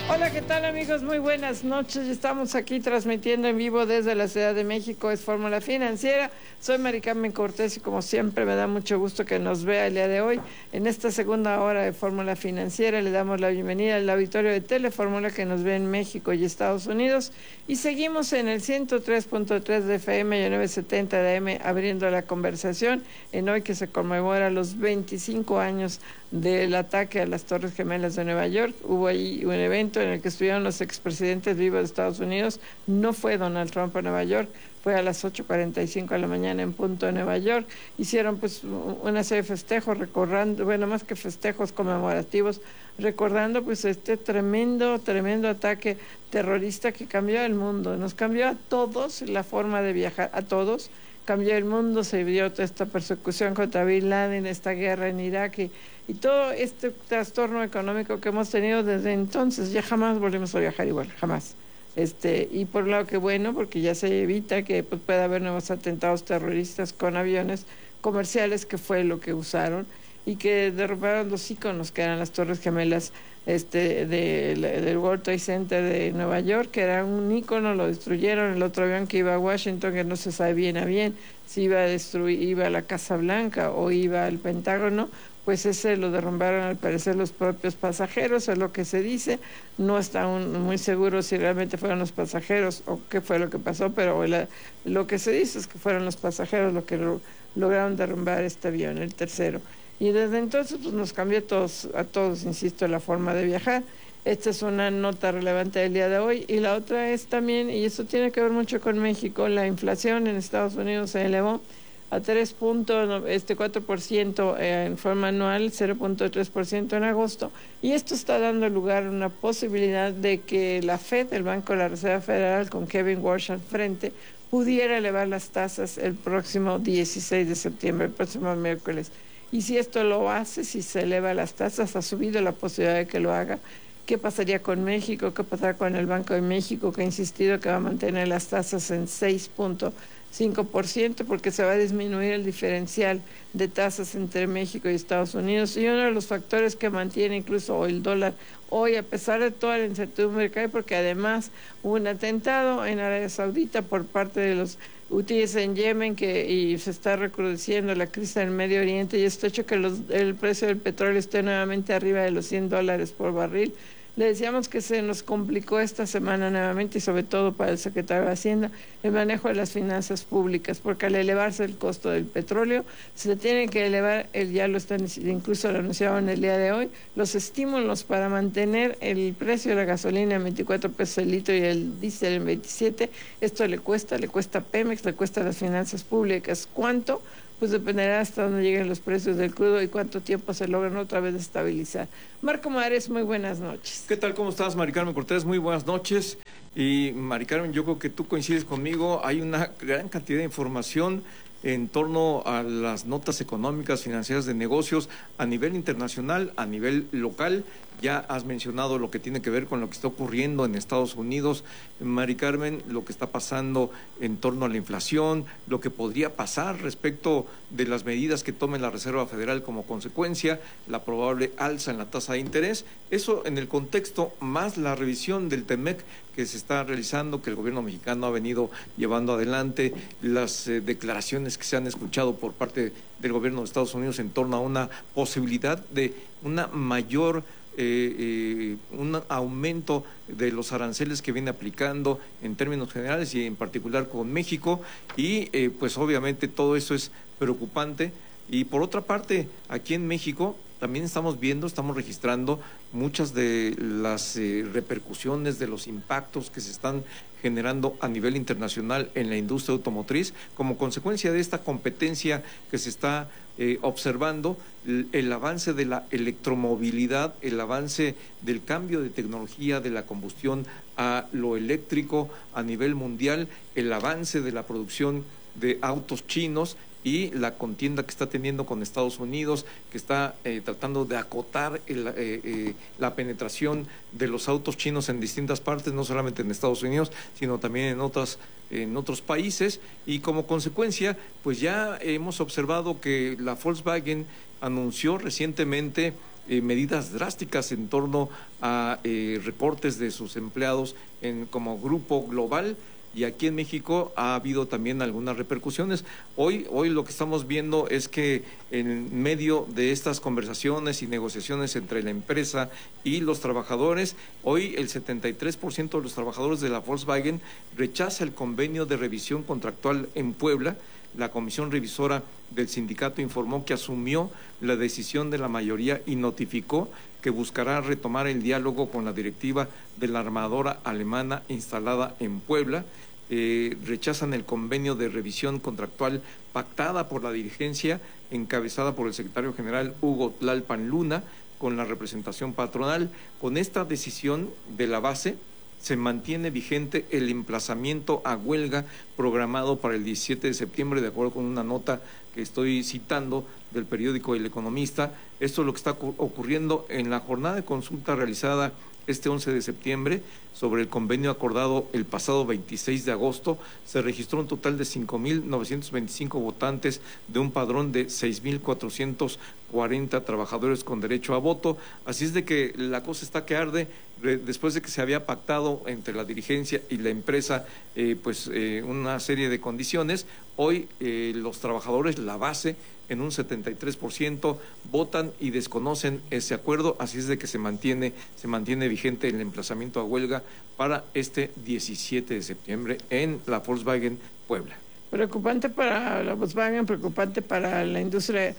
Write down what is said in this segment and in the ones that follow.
Hola, ¿qué tal amigos? Muy buenas noches. Estamos aquí transmitiendo en vivo desde la Ciudad de México. Es Fórmula Financiera. Soy Mari Carmen Cortés y como siempre me da mucho gusto que nos vea el día de hoy. En esta segunda hora de Fórmula Financiera le damos la bienvenida al auditorio de Telefórmula que nos ve en México y Estados Unidos. Y seguimos en el 103.3 de FM y 970 de AM abriendo la conversación en hoy que se conmemora los 25 años del ataque a las Torres Gemelas de Nueva York. Hubo ahí un evento en el que estuvieron los expresidentes vivos de Estados Unidos. No fue Donald Trump a Nueva York, fue a las 8:45 de la mañana en punto de Nueva York. Hicieron pues una serie de festejos, recordando, bueno, más que festejos conmemorativos, recordando pues este tremendo ataque terrorista que cambió el mundo. Nos cambió a todos la forma de viajar, a todos. Cambió el mundo, se vio toda esta persecución contra Bin Laden, esta guerra en Irak y todo este trastorno económico que hemos tenido desde entonces. Ya jamás volvemos a viajar igual, jamás. Y por un lado que bueno, porque ya se evita que pues, pueda haber nuevos atentados terroristas con aviones comerciales, que fue lo que usaron, y que derrumbaron los íconos que eran las Torres Gemelas del World Trade Center de Nueva York, que era un ícono, lo destruyeron. El otro avión que iba a Washington, que no se sabe bien a bien si iba a destruir, iba a la Casa Blanca o iba al Pentágono, pues ese lo derrumbaron al parecer los propios pasajeros, es lo que se dice. No está aún muy seguro si realmente fueron los pasajeros o qué fue lo que pasó, pero lo que se dice es que fueron los pasajeros los que lograron derrumbar este avión, el tercero. Y desde entonces pues, nos cambió a todos, insisto, la forma de viajar. Esta es una nota relevante del día de hoy. Y la otra es también, y eso tiene que ver mucho con México, la inflación en Estados Unidos se elevó a 3.4% en forma anual, 0.3% en agosto. Y esto está dando lugar a una posibilidad de que la Fed, el Banco de la Reserva Federal, con Kevin Warsh al frente, pudiera elevar las tasas el próximo 16 de septiembre, el próximo miércoles. Y si esto lo hace, si se eleva las tasas, ha subido la posibilidad de que lo haga. ¿Qué pasaría con México? ¿Qué pasará con el Banco de México, que ha insistido que va a mantener las tasas en 6.5%, porque se va a disminuir el diferencial de tasas entre México y Estados Unidos? Y uno de los factores que mantiene incluso el dólar hoy, a pesar de toda la incertidumbre que hay, porque además hubo un atentado en Arabia Saudita por parte de los hutíes en Yemen, y se está recrudeciendo la crisis en el Medio Oriente, y esto ha hecho que el precio del petróleo esté nuevamente arriba de los $100 por barril. Le decíamos que se nos complicó esta semana nuevamente, y sobre todo para el secretario de Hacienda, el manejo de las finanzas públicas, porque al elevarse el costo del petróleo, se le tiene que elevar, ya lo están, incluso lo anunciaron el día de hoy, los estímulos para mantener el precio de la gasolina en 24 pesos el litro y el diésel en 27. Esto le cuesta a Pemex, le cuesta a las finanzas públicas. ¿Cuánto? Pues dependerá hasta dónde lleguen los precios del crudo y cuánto tiempo se logran otra vez estabilizar. Marco Mares, muy buenas noches. ¿Qué tal? ¿Cómo estás, Mari Carmen Cortés? Muy buenas noches. Y Mari Carmen, yo creo que tú coincides conmigo, hay una gran cantidad de información en torno a las notas económicas, financieras de negocios a nivel internacional, a nivel local. Ya has mencionado lo que tiene que ver con lo que está ocurriendo en Estados Unidos, Mari Carmen, lo que está pasando en torno a la inflación, lo que podría pasar respecto de las medidas que tome la Reserva Federal como consecuencia, la probable alza en la tasa de interés. Eso en el contexto, más la revisión del TEMEC que se está realizando, que el gobierno mexicano ha venido llevando adelante, las declaraciones que se han escuchado por parte del gobierno de Estados Unidos en torno a una posibilidad de una mayor un aumento de los aranceles que viene aplicando en términos generales y en particular con México, y pues obviamente todo eso es preocupante. Y por otra parte, aquí en México también estamos registrando muchas de las repercusiones de los impactos que se están generando a nivel internacional en la industria automotriz como consecuencia de esta competencia que se está observando, el avance de la electromovilidad, el avance del cambio de tecnología de la combustión a lo eléctrico a nivel mundial, el avance de la producción de autos chinos y la contienda que está teniendo con Estados Unidos, que está tratando de acotar la penetración de los autos chinos en distintas partes, no solamente en Estados Unidos, sino también en otros países. Y como consecuencia, pues ya hemos observado que la Volkswagen anunció recientemente medidas drásticas en torno a recortes de sus empleados como grupo global. Y aquí en México ha habido también algunas repercusiones. Hoy lo que estamos viendo es que en medio de estas conversaciones y negociaciones entre la empresa y los trabajadores, hoy el 73% de los trabajadores de la Volkswagen rechaza el convenio de revisión contractual en Puebla. La comisión revisora del sindicato informó que asumió la decisión de la mayoría y notificó que buscará retomar el diálogo con la directiva de la armadora alemana instalada en Puebla. Rechazan el convenio de revisión contractual pactada por la dirigencia encabezada por el secretario general Hugo Tlalpan Luna con la representación patronal. Con esta decisión de la base se mantiene vigente el emplazamiento a huelga programado para el 17 de septiembre, de acuerdo con una nota que estoy citando del periódico El Economista. Esto es lo que está ocurriendo en la jornada de consulta realizada este 11 de septiembre sobre el convenio acordado el pasado 26 de agosto. Se registró un total de 5.925 votantes de un padrón de 6.440 trabajadores con derecho a voto. Así es de que la cosa está que arde. Después de que se había pactado entre la dirigencia y la empresa una serie de condiciones, hoy los trabajadores, la base, en un 73% votan y desconocen ese acuerdo, así es de que se mantiene vigente el emplazamiento a huelga para este 17 de septiembre en la Volkswagen Puebla. Preocupante para la Volkswagen, preocupante para la industria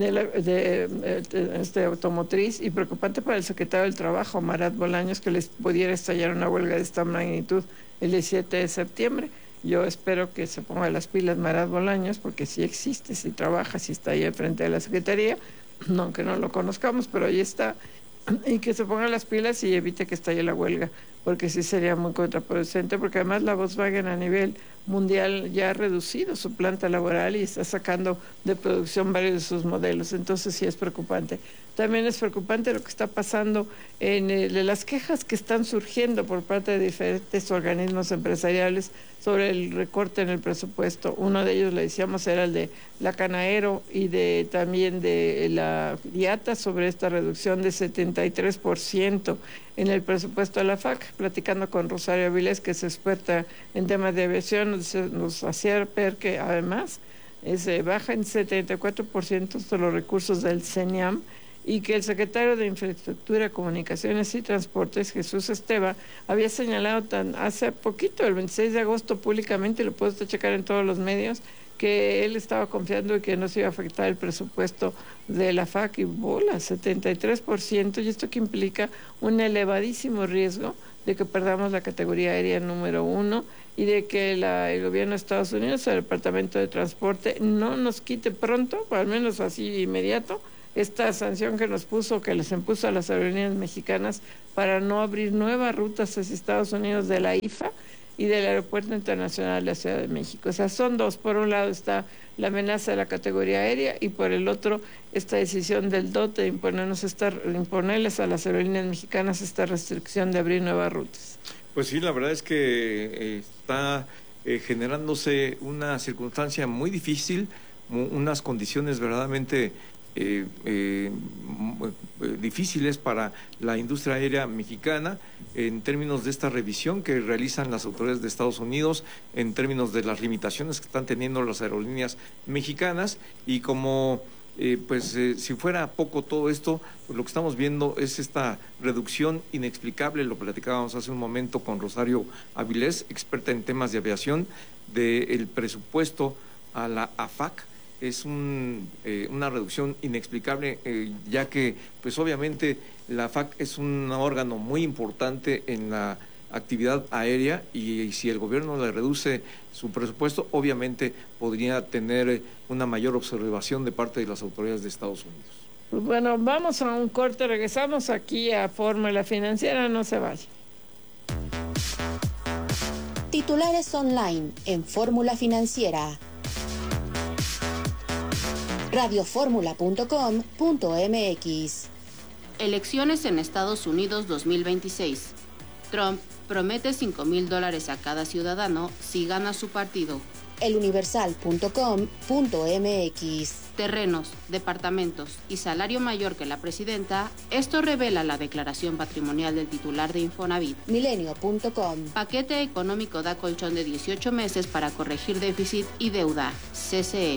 de automotriz y preocupante para el secretario del Trabajo, Marat Bolaños, que les pudiera estallar una huelga de esta magnitud el 17 de septiembre. Yo espero que se ponga las pilas Marat Bolaños, porque sí existe, sí trabaja, sí está ahí frente de la Secretaría, aunque no lo conozcamos, pero ahí está, y que se ponga las pilas y evite que estalle la huelga, porque sí sería muy contraproducente, porque además la Volkswagen a nivel mundial ya ha reducido su planta laboral y está sacando de producción varios de sus modelos, entonces sí es preocupante. También es preocupante lo que está pasando en las quejas que están surgiendo por parte de diferentes organismos empresariales sobre el recorte en el presupuesto. Uno de ellos, le decíamos, era el de la Canaero y también de la IATA sobre esta reducción de 73% en el presupuesto de la FAC. Platicando con Rosario Avilés, que es experta en temas de aviación, nos hacía ver que además se baja en 74% de los recursos del CENIAM, y que el secretario de Infraestructura, Comunicaciones y Transportes, Jesús Esteva, había señalado hace poquito, el 26 de agosto, públicamente, lo puedo checar en todos los medios, que él estaba confiando en que no se iba a afectar el presupuesto de la FAC, y bola, 73%, y esto que implica un elevadísimo riesgo de que perdamos la categoría aérea número 1 y de que el gobierno de Estados Unidos, el Departamento de Transporte, no nos quite pronto, o al menos así inmediato, esta sanción que les impuso a las aerolíneas mexicanas para no abrir nuevas rutas hacia Estados Unidos de la IFA y del Aeropuerto Internacional de la Ciudad de México. O sea, son dos. Por un lado está la amenaza de la categoría aérea y por el otro esta decisión del DOT de imponerles a las aerolíneas mexicanas esta restricción de abrir nuevas rutas. Pues sí, la verdad es que está generándose una circunstancia muy difícil, unas condiciones verdaderamente difíciles para la industria aérea mexicana en términos de esta revisión que realizan las autoridades de Estados Unidos, en términos de las limitaciones que están teniendo las aerolíneas mexicanas, y como si fuera poco todo esto, pues lo que estamos viendo es esta reducción inexplicable, lo platicábamos hace un momento con Rosario Avilés, experta en temas de aviación, del presupuesto a la AFAC. Es una reducción inexplicable, ya que pues obviamente la FAC es un órgano muy importante en la actividad aérea, y si el gobierno le reduce su presupuesto, obviamente podría tener una mayor observación de parte de las autoridades de Estados Unidos. Pues bueno, vamos a un corte, regresamos aquí a Fórmula Financiera, no se vaya. Titulares online en Fórmula Financiera. radioformula.com.mx. Elecciones en Estados Unidos 2026. Trump promete $5,000 a cada ciudadano si gana su partido. eluniversal.com.mx. Terrenos, departamentos y salario mayor que la presidenta, esto revela la declaración patrimonial del titular de Infonavit. Milenio.com. Paquete económico da colchón de 18 meses para corregir déficit y deuda. CCE.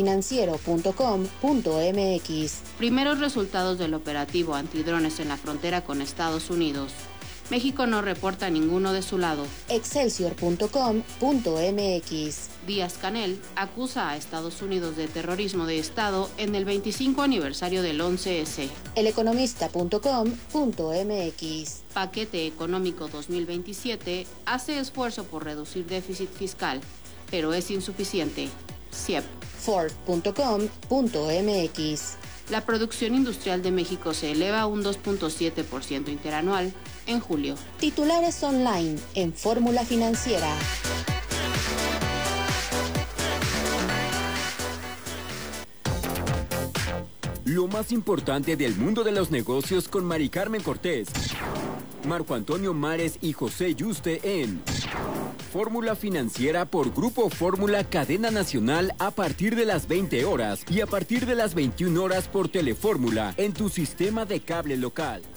Elfinanciero.com.mx. Primeros resultados del operativo antidrones en la frontera con Estados Unidos. México no reporta ninguno de su lado. Excelsior.com.mx. Díaz-Canel acusa a Estados Unidos de terrorismo de Estado en el 25 aniversario del 11S. Eleconomista.com.mx. Paquete económico 2027 hace esfuerzo por reducir déficit fiscal, pero es insuficiente. CIEP. Ford.com.mx. La producción industrial de México se eleva a un 2.7% interanual en julio. Titulares online en Fórmula Financiera. Lo más importante del mundo de los negocios con Mari Carmen Cortés, Marco Antonio Mares y José Yuste en Fórmula Financiera por Grupo Fórmula Cadena Nacional a partir de las 20 horas y a partir de las 21 horas por Telefórmula en tu sistema de cable local.